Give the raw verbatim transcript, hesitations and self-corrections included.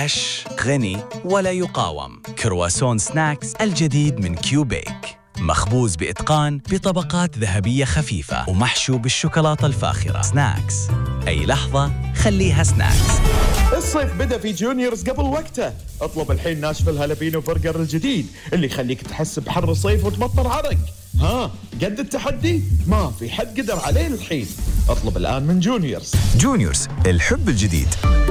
هش غني ولا يقاوم. كرواسون سناكس الجديد من كيوبيك، مخبوز بإتقان بطبقات ذهبية خفيفة ومحشو بالشوكولاتة الفاخرة. سناكس، أي لحظة خليها سناكس. الصيف بدأ في جونيورز قبل وقته. اطلب الحين ناشف الهالبينو برجر الجديد اللي يخليك تحس بحر الصيف وتمطر عرق. ها، قد التحدي؟ ما في حد قدر عليه الحين. اطلب الآن من جونيورز. جونيورز، الحب الجديد.